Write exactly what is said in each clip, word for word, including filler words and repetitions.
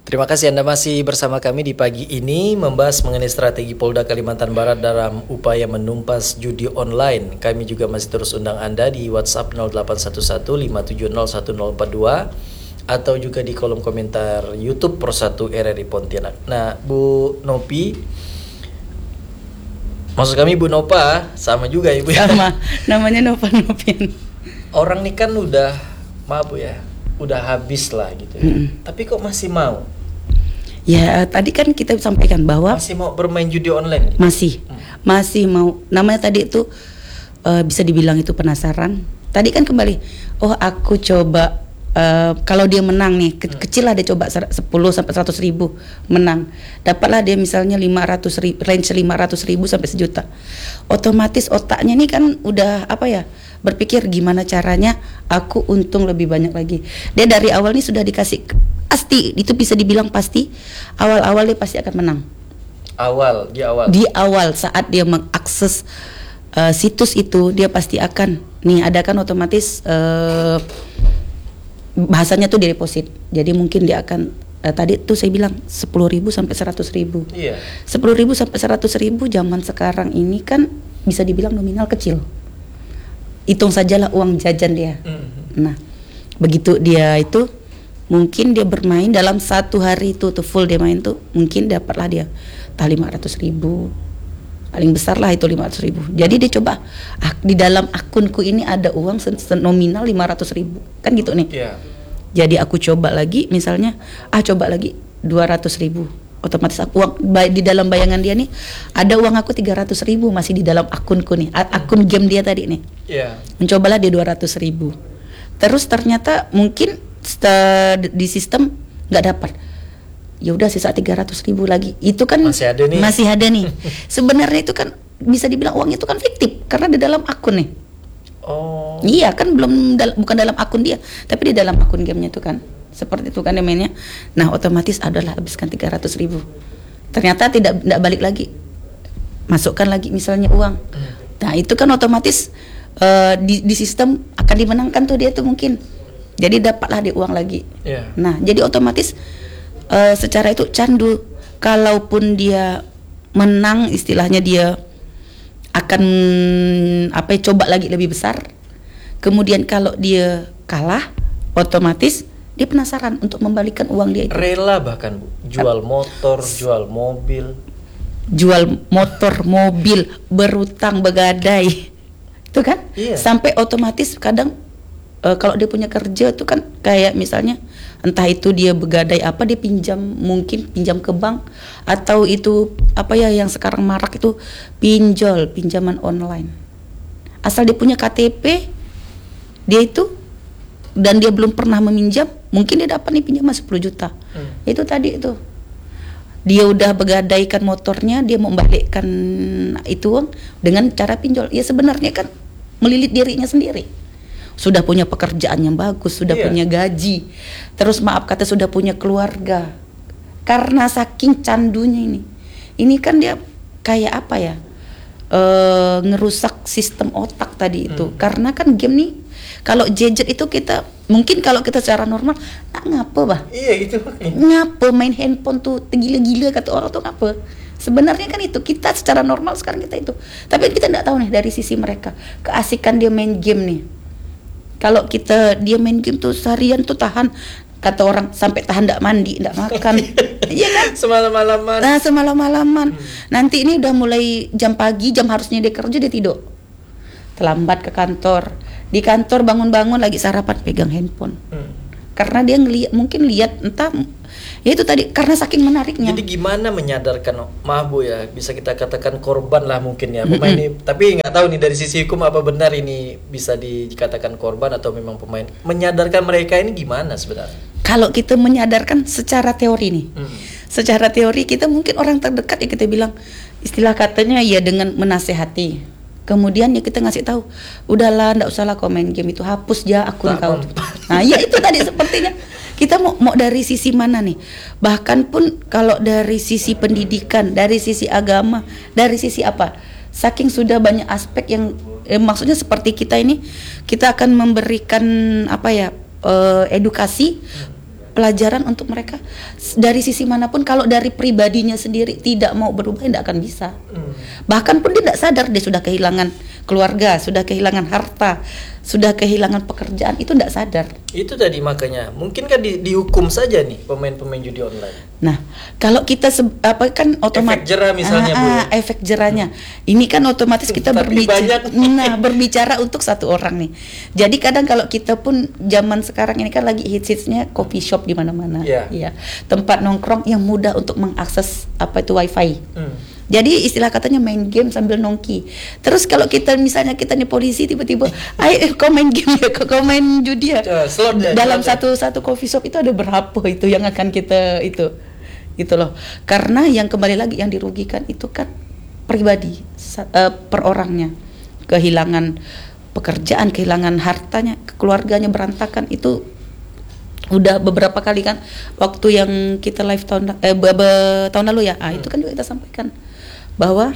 Terima kasih Anda masih bersama kami di pagi ini membahas mengenai strategi Polda Kalimantan Barat dalam upaya menumpas judi online. Kami juga masih terus undang Anda di WhatsApp nol delapan satu satu lima tujuh nol satu nol empat dua atau juga di kolom komentar YouTube Pro satu R R I Pontianak. Nah, Bu Nopi, maksud kami Bu Nopa, sama juga Ibu ya? Sama, namanya Nova Nopian. Orang nih kan udah mabuk ya, udah habis lah gitu ya. Mm-mm. Tapi kok masih mau? Ya, tadi kan kita sampaikan bahwa masih mau bermain judi online gitu? Masih, hmm. masih mau. Namanya tadi itu uh, bisa dibilang itu penasaran. Tadi kan kembali, oh aku coba uh, kalau dia menang nih, ke- hmm. kecil lah dia coba sepuluh sampai seratus ribu menang. Dapatlah dia misalnya lima ratus ribu, range lima ratus ribu sampai sejuta. Otomatis otaknya nih kan udah apa ya? Berpikir gimana caranya aku untung lebih banyak lagi. Dia dari awal nih sudah dikasih pasti, itu bisa dibilang pasti awal-awal dia pasti akan menang. Awal, di awal. Di awal saat dia mengakses uh, situs itu dia pasti akan nih ada kan otomatis uh, bahasanya tuh di deposit. Jadi mungkin dia akan uh, tadi tuh saya bilang sepuluh ribu sampai seratus ribu. Iya. sepuluh ribu sampai seratus ribu zaman sekarang ini kan bisa dibilang nominal kecil. Hitung sajalah uang jajan dia. Mm-hmm. Nah, begitu dia itu mungkin dia bermain dalam satu hari itu tuh full dia main tuh mungkin dapatlah dia entah lima ratus ribu, paling besar lah itu lima ratus ribu. Jadi dia coba ah, di dalam akunku ini ada uang nominal lima ratus ribu kan gitu nih. Yeah. Jadi aku coba lagi misalnya ah coba lagi dua ratus ribu, otomatis aku, uang di dalam bayangan dia nih ada uang aku tiga ratus ribu masih di dalam akunku nih, akun game dia tadi nih. Yeah. Mencobalah dia dua ratus ribu, terus ternyata mungkin di sistem nggak dapat, ya udah sisa tiga ratus ribu lagi. Itu kan masih ada nih. Masih ada nih. Sebenarnya itu kan bisa dibilang uang itu kan fiktif karena di dalam akun nih. Oh. Iya kan belum dal- bukan dalam akun dia, tapi di dalam akun gamenya itu kan seperti itu kan dia mainnya. Nah otomatis adalah habiskan tiga ratus ribu. Ternyata tidak tidak balik lagi. Masukkan lagi misalnya uang. Hmm. Nah itu kan otomatis uh, di, di sistem akan dimenangkan tuh dia tuh mungkin. Jadi dapatlah dia uang lagi. Yeah. Nah, jadi otomatis uh, secara itu candu. Kalaupun dia menang, istilahnya dia akan apa ya, coba lagi lebih besar. Kemudian kalau dia kalah, otomatis dia penasaran untuk membalikan uang dia itu. Rela bahkan Bu, jual motor, jual mobil. Jual motor, mobil, berutang, begadai. Itu kan? Yeah. Sampai otomatis kadang Uh, kalau dia punya kerja tuh kan kayak misalnya entah itu dia begadai apa dia pinjam, mungkin pinjam ke bank atau itu apa ya yang sekarang marak itu pinjol, pinjaman online. Asal dia punya K T P dia itu dan dia belum pernah meminjam, mungkin dia dapat nih pinjaman sepuluh juta. Hmm. Itu tadi itu. Dia udah begadaikan motornya, dia mau membalikkan itu uang dengan cara pinjol. Ya sebenarnya kan melilit dirinya sendiri. Sudah punya pekerjaan yang bagus, sudah yeah. punya gaji, terus maaf kata sudah punya keluarga. Karena saking candunya ini, ini kan dia kayak apa ya, e, ngerusak sistem otak tadi itu. Hmm. Karena kan game nih, kalau gadget itu kita mungkin kalau kita secara normal, nah ngapa bah? Iya itu. Ngapa main handphone tuh gila-gila kata orang tuh ngapa? Sebenarnya kan itu kita secara normal sekarang kita itu, tapi kita tidak tahu nih dari sisi mereka keasikan dia main game nih. Kalau kita dia main game tuh seharian tuh tahan, kata orang sampai tahan ndak mandi, ndak makan. Iya kan? Semalam-malaman. Nah, semalam-malaman. Hmm. Nanti ini udah mulai jam pagi, jam harusnya dia kerja dia tidur. Terlambat ke kantor. Di kantor bangun-bangun lagi sarapan pegang handphone. Hmm. Karena dia ngelihat mungkin lihat entah ya itu tadi karena saking menariknya. Jadi gimana menyadarkan, maaf Bu ya, bisa kita katakan korban lah mungkin ya pemain ini, tapi nggak tahu nih dari sisi hukum apa benar ini bisa dikatakan korban atau memang pemain. Menyadarkan mereka ini gimana sebenarnya? Kalau kita menyadarkan secara teori nih, hmm. secara teori kita mungkin orang terdekat ya kita bilang istilah katanya ya dengan menasehati. Kemudian ya kita ngasih tahu, udahlah, ndak usahlah komen game itu, hapus ya akun kau. Nah, ya itu tadi sepertinya kita mau mau dari sisi mana nih? Bahkan pun kalau dari sisi pendidikan, dari sisi agama, dari sisi apa? Saking sudah banyak aspek yang eh, maksudnya seperti kita ini, kita akan memberikan apa ya eh, edukasi pelajaran untuk mereka dari sisi manapun. Kalau dari pribadinya sendiri tidak mau berubah, tidak akan bisa. Hmm. Bahkan pun dia tidak sadar dia sudah kehilangan keluarga, sudah kehilangan harta, sudah kehilangan pekerjaan, itu tidak sadar. Itu tadi makanya mungkin kan di, dihukum saja nih pemain-pemain judi online. Nah, kalau kita se- apa kan otomatis efek jerah misalnya ah, Bu. Ah, efek jerahnya. Hmm. Ini kan otomatis kita berbicara nah, berbicara untuk satu orang nih. Jadi kadang kalau kita pun zaman sekarang ini kan lagi hits-hitsnya coffee shop di mana-mana. Yeah. Ya. Tempat nongkrong yang mudah untuk mengakses apa itu wifi. Hmm. Jadi istilah katanya main game sambil nongki. Terus kalau kita misalnya kita nih polisi tiba-tiba, ayo kau main game ya, kau main judi ya. Slot ya dalam satu satu coffee shop itu ada berapa itu yang akan kita itu, gitu loh. Karena yang kembali lagi yang dirugikan itu kan pribadi, uh, per orangnya, kehilangan pekerjaan, kehilangan hartanya, keluarganya berantakan itu. Udah beberapa kali kan waktu yang kita live tahun eh be, be, tahun lalu ya, ah, hmm. itu kan juga kita sampaikan bahwa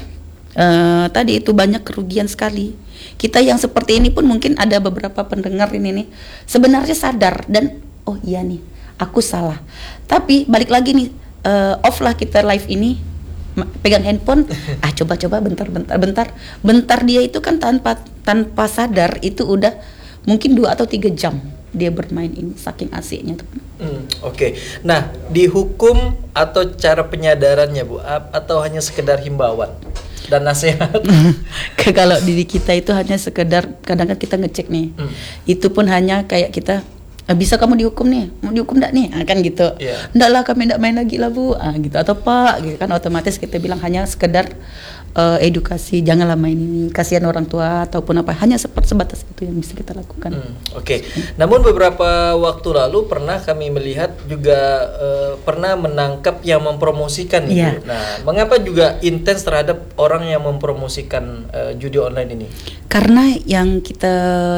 uh, tadi itu banyak kerugian sekali. Kita yang seperti ini pun mungkin ada beberapa pendengar ini nih sebenarnya sadar dan oh iya nih aku salah. Tapi balik lagi nih uh, off lah kita live ini pegang handphone, ah coba-coba bentar bentar bentar bentar dia itu kan tanpa tanpa sadar itu udah mungkin dua atau tiga jam dia bermain ini saking asiknya tuh. Hmm, Oke, okay. Nah dihukum atau cara penyadarannya Bu, atau hanya sekedar himbauan dan nasihat? Kalau diri kita itu hanya sekedar kadang-kadang kita ngecek nih, hmm. itu pun hanya kayak kita bisa kamu dihukum nih, mau dihukum enggak nih, ah, kan gitu. Yeah. Enggak lah kami enggak main lagi lah Bu, ah, gitu atau Pak, gitu kan otomatis kita bilang hanya sekedar uh, edukasi, janganlah main ini, kasihan orang tua ataupun apa, hanya seperti sebatas itu yang bisa kita lakukan. Hmm, Oke, okay. Namun beberapa waktu lalu pernah kami melihat juga uh, pernah menangkap yang mempromosikan itu. Yeah. Nah, mengapa juga intens terhadap orang yang mempromosikan uh, judi online ini? Karena yang kita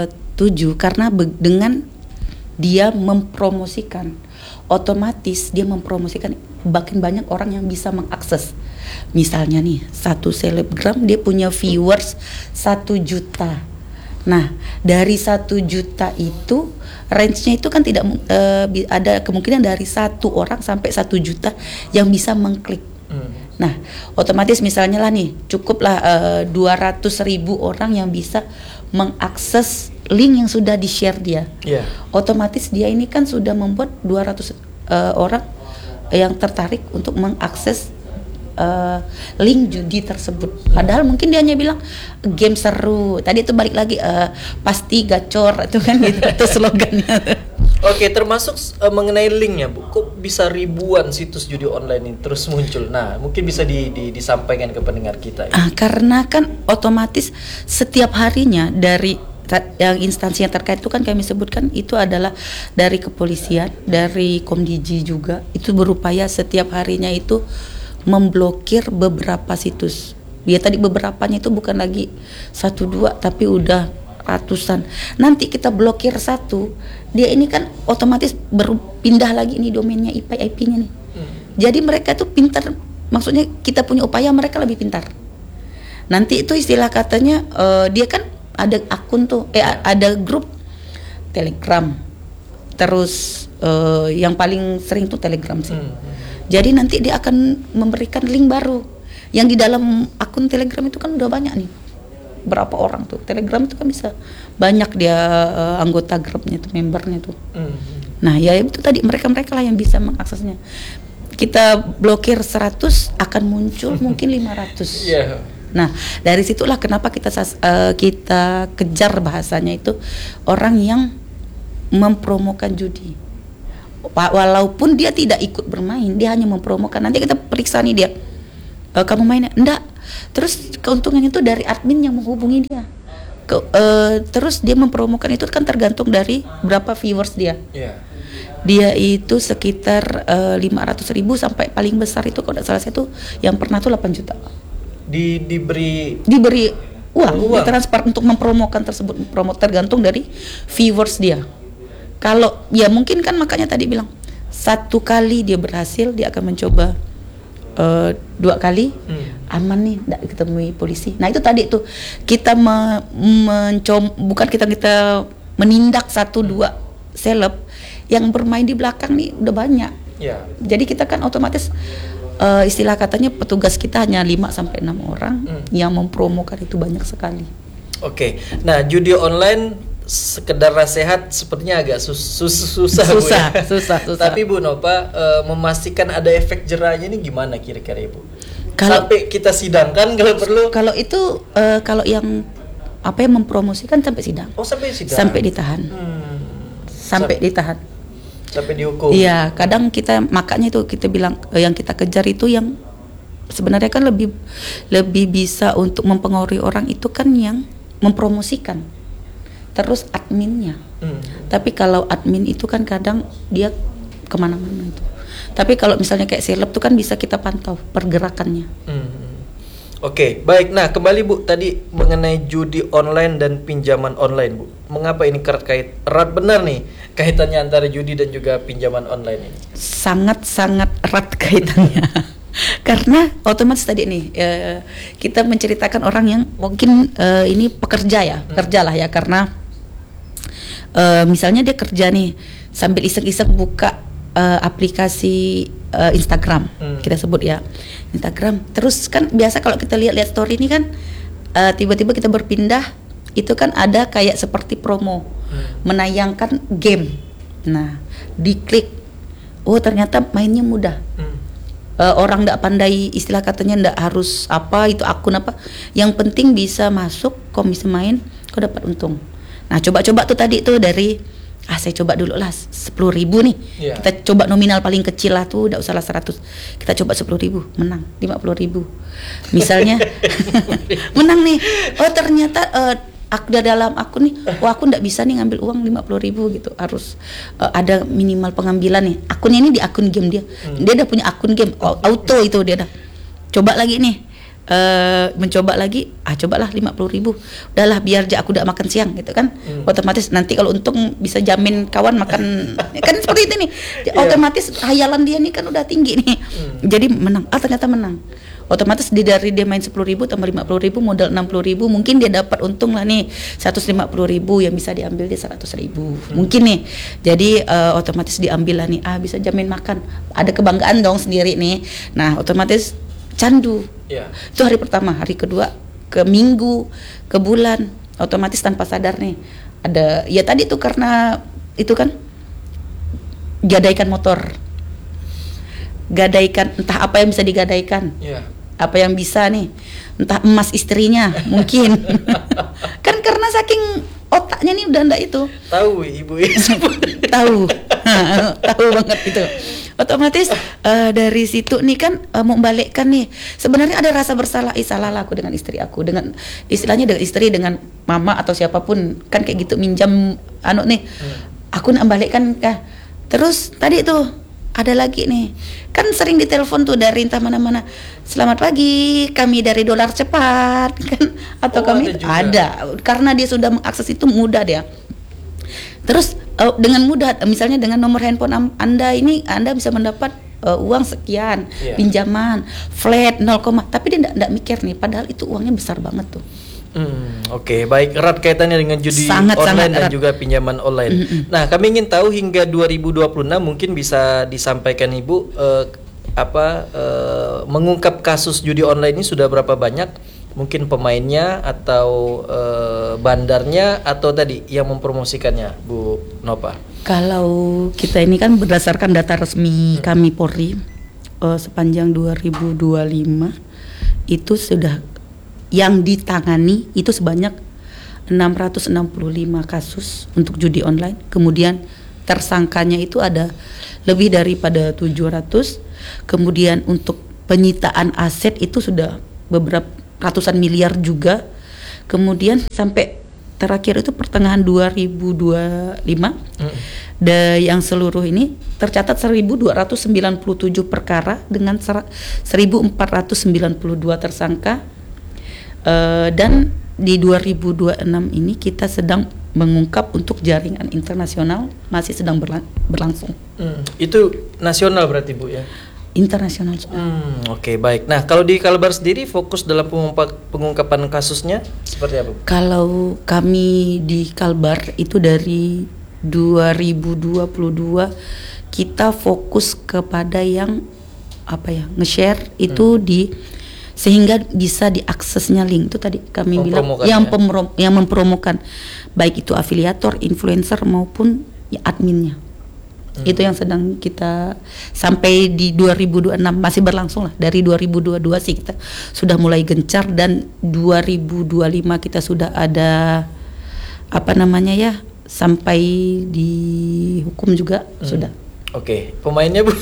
tuju karena be- dengan dia mempromosikan, otomatis dia mempromosikan makin banyak orang yang bisa mengakses. Misalnya nih satu selebgram dia punya viewers satu juta. Nah dari satu juta itu range-nya itu kan tidak uh, ada kemungkinan dari satu orang sampai satu juta yang bisa mengklik. Hmm. Nah otomatis misalnya lah nih cukuplah uh, dua ratus ribu orang yang bisa mengakses link yang sudah di-share dia. Yeah. Otomatis dia ini kan sudah membuat dua ratus uh, orang yang tertarik untuk mengakses uh, link judi tersebut. Padahal mungkin dia hanya bilang game seru. Tadi itu balik lagi uh, pasti gacor itu kan gitu itu slogannya. Oke, termasuk uh, mengenai linknya Bu, kok bisa ribuan situs judi online ini terus muncul? Nah, mungkin bisa di, di, disampaikan ke pendengar kita. Ya. Ah, karena kan otomatis setiap harinya dari yang instansi yang terkait itu kan kami sebutkan itu adalah dari kepolisian, dari Komdiji juga, itu berupaya setiap harinya itu memblokir beberapa situs. Dia tadi beberapanya itu bukan lagi satu dua tapi udah ratusan. Nanti kita blokir satu, dia ini kan otomatis berpindah lagi ini domainnya I P I P-nya nih. Hmm. Jadi mereka tuh pintar, maksudnya kita punya upaya mereka lebih pintar. Nanti itu istilah katanya uh, dia kan ada akun tuh, eh ada grup Telegram. Terus uh, yang paling sering tuh Telegram sih. Hmm. Jadi nanti dia akan memberikan link baru. Yang di dalam akun Telegram itu kan udah banyak nih. Berapa orang tuh Telegram itu kan bisa banyak dia uh, anggota grupnya tuh, membernya tuh. Mm. Nah ya itu tadi mereka-mereka lah yang bisa mengaksesnya. Kita blokir seratus akan muncul mungkin lima ratus. Yeah. Nah dari situlah kenapa kita uh, kita kejar bahasanya itu orang yang mempromokan judi. Walaupun dia tidak ikut bermain, dia hanya mempromokan. Nanti kita periksa nih dia, e, kamu mainnya? Enggak. Terus keuntungannya itu dari admin yang menghubungi dia. Ke, uh, terus dia mempromokan itu kan tergantung dari berapa viewers dia. Yeah. Dia itu sekitar uh, lima ratus ribu sampai paling besar itu kalau tidak salah satu yang pernah tuh delapan juta. Di diberi diberi uang, uang. Ditransfer untuk mempromokan tersebut, promo tergantung dari viewers dia. Kalau ya mungkin kan makanya tadi bilang satu kali dia berhasil dia akan mencoba Uh, dua kali hmm. aman nih tidak ketemu polisi. Nah itu tadi tuh kita me, mencom bukan kita kita menindak satu dua seleb yang bermain di belakang nih udah banyak. Ya. Jadi kita kan otomatis uh, istilah katanya petugas kita hanya lima sampai enam orang hmm. yang mempromokan itu banyak sekali. Oke. Nah, judi online sekedar sehat sepertinya agak sus, sus, susah, susah, Bu ya. susah, susah. Tapi Bu Nova uh, memastikan ada efek jerahnya ini gimana kira-kira Ibu? Kalau, sampai kita sidangkan kalau perlu. Kalau itu uh, kalau yang apa yang mempromosikan sampai sidang. Oh, sampai sidang. Sampai ditahan. Hmm. Sampai Sam- ditahan. Sampai dihukum. Iya, kadang kita makanya itu kita bilang uh, yang kita kejar itu yang sebenarnya kan lebih lebih bisa untuk mempengaruhi orang itu kan yang mempromosikan. Terus adminnya. Hmm. Tapi kalau admin itu kan kadang dia kemana-mana itu. Tapi kalau misalnya kayak seleb itu kan bisa kita pantau pergerakannya. Hmm. Oke, okay, baik. Nah, kembali Bu tadi mengenai judi online dan pinjaman online, Bu. Mengapa ini erat kait erat benar nih kaitannya antara judi dan juga pinjaman online ini? Sangat-sangat erat kaitannya. Karena otomatis tadi nih eh, kita menceritakan orang yang mungkin eh, ini pekerja ya, hmm. kerja lah ya karena Uh, misalnya dia kerja nih sambil iseng-iseng buka uh, aplikasi uh, Instagram, hmm. kita sebut ya Instagram. Terus kan biasa kalau kita lihat-lihat story ini kan uh, tiba-tiba kita berpindah itu kan ada kayak seperti promo hmm. menayangkan game. Nah, diklik, oh ternyata mainnya mudah. Hmm. Uh, orang nggak pandai istilah katanya nggak harus apa itu akun apa. Yang penting bisa masuk, kau bisa main, kau dapat untung. Nah coba-coba tuh tadi tuh dari ah saya coba dulu lah sepuluh ribu nih yeah. Kita coba nominal paling kecil lah tuh udah usah lah seratus, kita coba sepuluh ribu menang lima puluh ribu misalnya menang nih, oh ternyata uh, ada dalam akun nih, oh aku nggak bisa nih ngambil uang lima puluh ribu gitu, harus uh, ada minimal pengambilan nih, akunnya ini di akun game dia hmm. dia udah punya akun game auto itu dia dah coba lagi nih Uh, mencoba lagi, ah cobalah lima puluh ribu, udahlah biar aja aku udah makan siang gitu kan, hmm. otomatis nanti kalau untung bisa jamin kawan makan kan seperti itu nih, yeah. Otomatis hayalan dia nih kan udah tinggi nih, hmm. jadi menang, ah ternyata menang, otomatis di dari dia main sepuluh ribu tambah lima puluh ribu modal enam puluh ribu, mungkin dia dapat untung lah nih seratus lima puluh ribu yang bisa diambil dia seratus ribu, hmm. mungkin nih, jadi uh, otomatis diambil lah nih, ah bisa jamin makan, ada kebanggaan dong sendiri nih, nah otomatis candu. Yeah. Itu hari pertama, hari kedua, ke minggu, ke bulan, otomatis tanpa sadar nih ada ya tadi tuh karena itu kan gadaikan motor, gadaikan entah apa yang bisa digadaikan, yeah. Apa yang bisa nih, entah emas istrinya mungkin, kan karena saking otaknya nih udah ndak itu. Tahu ibu tahu, tahu banget itu. Otomatis uh, dari situ nih kan uh, mau membalikkan nih sebenarnya ada rasa bersalah, ih salah lah aku dengan istri aku, dengan istilahnya dengan istri, dengan mama atau siapapun kan kayak gitu minjam anu nih, hmm. aku nak balikkan kah, terus tadi tuh ada lagi nih kan sering ditelepon tuh dari entah mana-mana, selamat pagi kami dari Dolar Cepat kan, atau oh, kami ada, ada karena dia sudah mengakses itu mudah dia. Terus uh, dengan mudah, misalnya dengan nomor handphone Anda ini Anda bisa mendapat uh, uang sekian, yeah. Pinjaman flat nol, tapi dia enggak mikir nih, padahal itu uangnya besar banget tuh. Hmm, Oke, okay. Baik, erat kaitannya dengan judi sangat, online sangat dan erat. juga pinjaman online. Mm-hmm. Nah, kami ingin tahu hingga dua ribu dua puluh enam mungkin bisa disampaikan Ibu uh, apa uh, mengungkap kasus judi online ini sudah berapa banyak? Mungkin pemainnya atau uh, bandarnya atau tadi yang mempromosikannya, Bu Nova? Kalau kita ini kan berdasarkan data resmi hmm. kami Polri uh, sepanjang dua ribu dua puluh lima itu sudah yang ditangani itu sebanyak enam ratus enam puluh lima kasus untuk judi online. Kemudian tersangkanya itu ada lebih daripada tujuh ratus. Kemudian untuk penyitaan aset itu sudah beberapa ratusan miliar juga. Kemudian sampai terakhir itu pertengahan dua ribu dua puluh lima hmm. dan yang seluruh ini tercatat seribu dua ratus sembilan puluh tujuh perkara dengan seribu empat ratus sembilan puluh dua tersangka, uh, dan di dua ribu dua puluh enam ini kita sedang mengungkap untuk jaringan internasional, masih sedang berla- berlangsung. Hmm. Itu nasional berarti Bu ya? Internasional. Hmm, Oke, okay, baik. Nah, kalau di Kalbar sendiri fokus dalam pengungkap, pengungkapan kasusnya seperti apa? Kalau kami di Kalbar itu dari dua ribu dua puluh dua kita fokus kepada yang apa ya, nge-share itu Hmm. di sehingga bisa diaksesnya link itu tadi kami bilang Mempromokan yang ya. pemro- yang mempromokan baik itu afiliator, influencer maupun ya adminnya. Hmm. Itu yang sedang kita sampai di dua ribu dua puluh enam masih berlangsung lah. Dari dua ribu dua puluh dua sih kita sudah mulai gencar dan dua ribu dua puluh lima kita sudah ada apa namanya ya, sampai dihukum juga Hmm. sudah. Oke, pemainnya Bu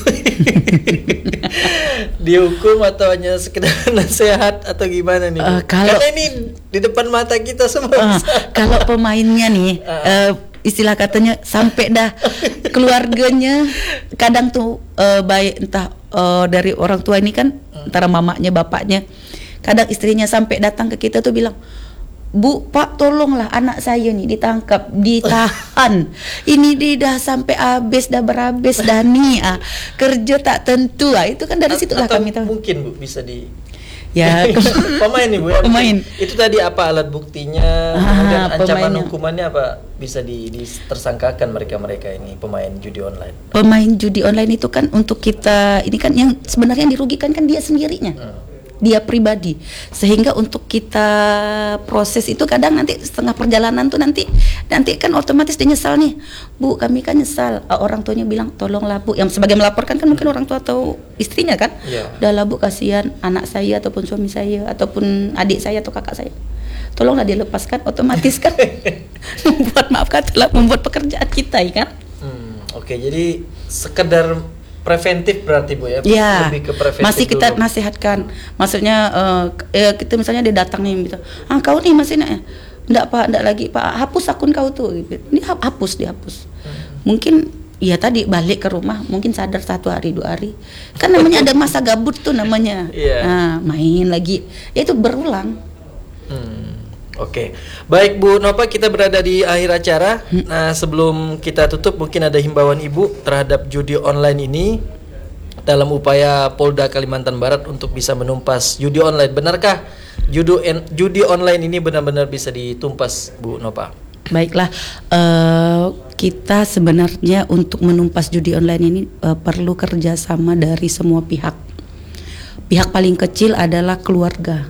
dihukum atau hanya sekedar nasihat atau gimana nih Bu? Eh, kalau- Karena ini di depan mata kita semua. Ah, kalau pemainnya nih eh, istilah katanya sampai dah keluarganya kadang tuh eh, baik entah eh, dari orang tua ini kan antara mamanya bapaknya, kadang istrinya sampai datang ke kita tuh bilang, Bu, Pak, tolonglah anak saya nih ditangkap, ditahan. Ini dia dah sampai habis, dah berhabis dah nih. Ah, kerja tak tentu. Ah, itu kan dari situ lah Atau kami tahu. mungkin Bu bisa di Ya, pemain nih Bu ya. Pemain. Itu tadi apa alat buktinya? Ah, Kemudian ancaman pemainnya. hukumannya apa? Bisa di, ditersangkakan mereka-mereka ini pemain judi online. pemain judi online itu kan untuk kita ini kan yang sebenarnya yang dirugikan kan dia sendirinya. Hmm. Dia pribadi, sehingga untuk kita proses itu kadang nanti setengah perjalanan tuh nanti nanti kan otomatis dia nyesal nih, Bu, kami kan nyesal. Ah, orang tuanya bilang tolonglah Bu, yang sebagai melaporkan kan mungkin orang tua atau istrinya kan, Iya. udahlah Bu, kasihan anak saya ataupun suami saya ataupun adik saya atau kakak saya, tolonglah dia lepaskan. Otomatis kan membuat maaf katalah membuat pekerjaan kita ya kan. Hmm, Oke, jadi sekedar preventif berarti Bu ya? Ya, Lebih ke preventif masih kita dulu. nasihatkan. Maksudnya eh, eh, kita misalnya dia datang nih gitu. Ah, kau nih masih nak. Enggak Pak, enggak lagi Pak. Hapus akun kau tuh. Ini ha- hapus, dihapus. Hmm. Mungkin ya tadi balik ke rumah mungkin sadar satu hari dua hari. Kan namanya ada masa gabut tuh namanya. Iya. Nah, main lagi. Ya, itu berulang. Hmm, Oke, baik Bu Nova, kita berada di akhir acara. Nah, sebelum kita tutup, mungkin ada himbauan Ibu terhadap judi online ini dalam upaya Polda Kalimantan Barat untuk bisa menumpas judi online. Benarkah judi en- judi online ini benar-benar bisa ditumpas, Bu Nova? Baiklah, eh, kita sebenarnya untuk menumpas judi online ini eh, perlu kerjasama dari semua pihak. Pihak paling kecil adalah keluarga.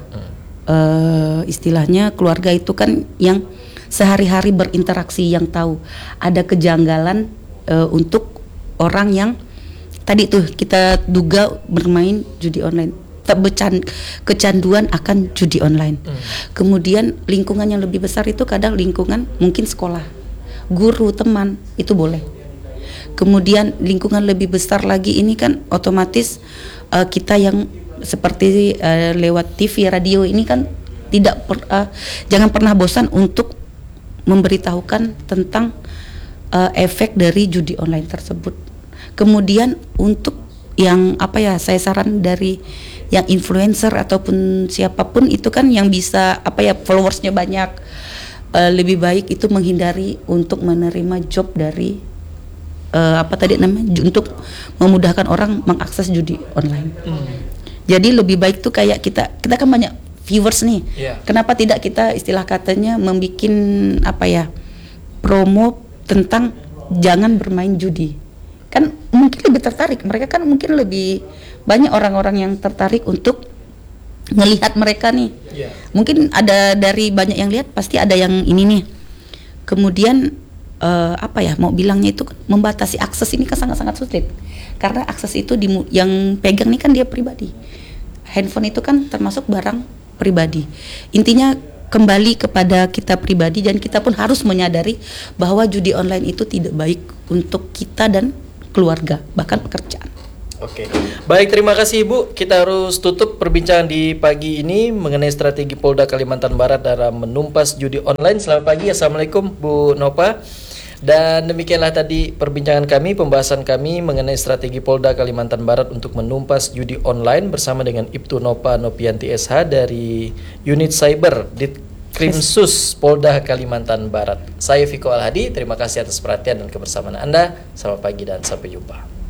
Eh, istilahnya keluarga itu kan yang sehari-hari berinteraksi, yang tahu ada kejanggalan eh, untuk orang yang tadi tuh kita duga bermain judi online, tak becan- kecanduan akan judi online. Hmm. Kemudian lingkungan yang lebih besar itu kadang lingkungan mungkin sekolah, guru, teman, itu boleh. Kemudian lingkungan lebih besar lagi ini kan otomatis eh, kita yang seperti eh, lewat T V, radio ini kan tidak per, eh, jangan pernah bosan untuk memberitahukan tentang eh, efek dari judi online tersebut. Kemudian untuk yang apa ya, saya saran dari yang influencer ataupun siapapun itu kan yang bisa apa ya, followersnya banyak, eh, lebih baik itu menghindari untuk menerima job dari eh, apa tadi namanya, ju- untuk memudahkan orang mengakses judi online. Hmm. Jadi lebih baik tuh kayak kita kita kan banyak viewers nih. Iya. Kenapa tidak kita istilah katanya membikin apa ya, promo tentang jangan bermain judi. Kan mungkin lebih tertarik. Mereka kan mungkin lebih banyak orang-orang yang tertarik untuk ngelihat mereka nih. Iya. Mungkin ada dari banyak yang lihat pasti ada yang ini nih. Kemudian eh, apa ya, mau bilangnya itu membatasi akses ini kan sangat-sangat sulit. Karena akses itu dimu- yang pegang nih kan dia pribadi. Handphone itu kan termasuk barang pribadi. Intinya kembali kepada kita pribadi dan kita pun harus menyadari bahwa judi online itu tidak baik untuk kita dan keluarga, bahkan pekerjaan. Oke, baik, terima kasih Ibu. Kita harus tutup perbincangan di pagi ini mengenai strategi Polda Kalimantan Barat dalam menumpas judi online. Selamat pagi, Assalamualaikum Bu Nova. Dan demikianlah tadi perbincangan kami, pembahasan kami mengenai strategi Polda Kalimantan Barat untuk menumpas judi online bersama dengan Ibtu Nova Nopianti S H dari Unit Cyber Ditkrimsus Polda Kalimantan Barat. Saya Viko Alhadi, terima kasih atas perhatian dan kebersamaan Anda. Selamat pagi dan sampai jumpa.